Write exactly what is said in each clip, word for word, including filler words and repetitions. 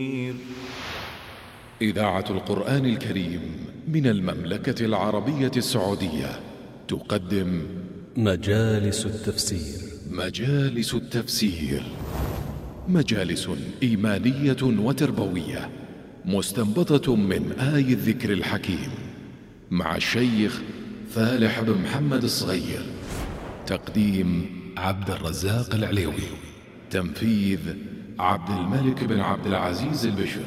إذاعة القرآن الكريم من المملكة العربية السعودية تقدم مجالس التفسير. مجالس التفسير مجالس إيمانية وتربوية مستنبطة من آي الذكر الحكيم مع الشيخ فالح بن محمد الصغير. تقديم عبد الرزاق العليوي. تنفيذ عبد الملك بن عبد العزيز البشر.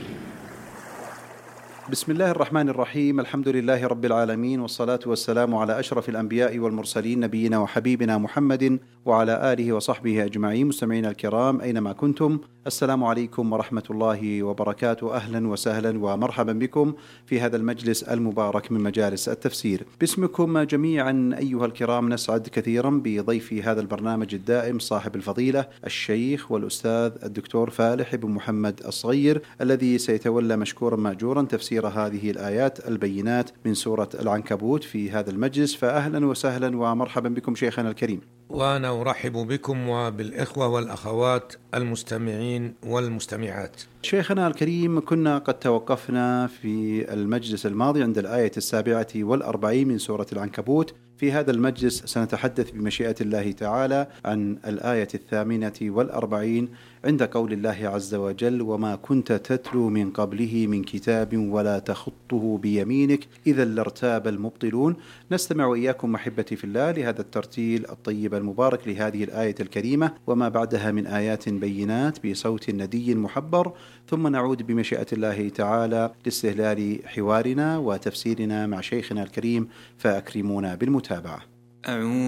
بسم الله الرحمن الرحيم. الحمد لله رب العالمين، والصلاة والسلام على أشرف الأنبياء والمرسلين، نبينا وحبيبنا محمد وعلى آله وصحبه أجمعين. مستمعين الكرام أينما كنتم، السلام عليكم ورحمة الله وبركاته. أهلا وسهلا ومرحبا بكم في هذا المجلس المبارك من مجالس التفسير. باسمكم جميعا أيها الكرام نسعد كثيرا بضيف هذا البرنامج الدائم صاحب الفضيلة الشيخ والأستاذ الدكتور فالح بن محمد الصغير، الذي سيتولى مشكورا مأجورا تفسير هذه الآيات البينات من سورة العنكبوت في هذا المجلس. فأهلا وسهلا ومرحبا بكم شيخنا الكريم. وأنا أرحب بكم وبالإخوة والأخوات المستمعين والمستمعات. شيخنا الكريم، كنا قد توقفنا في المجلس الماضي عند الآية السابعة والأربعين من سورة العنكبوت. في هذا المجلس سنتحدث بمشيئة الله تعالى عن الآية الثامنة والأربعين عند قول الله عز وجل: وما كنت تتلو من قبله من كتاب ولا تخطه بيمينك إذا لارتاب المبطلون. نستمع وإياكم محبتي في الله لهذا الترتيل الطيب المبارك لهذه الآية الكريمة وما بعدها من آيات بينات بصوت ندي محبر، ثم نعود بمشيئة الله تعالى لاستهلال حوارنا وتفسيرنا مع شيخنا الكريم، فأكرمونا بالمتابعة.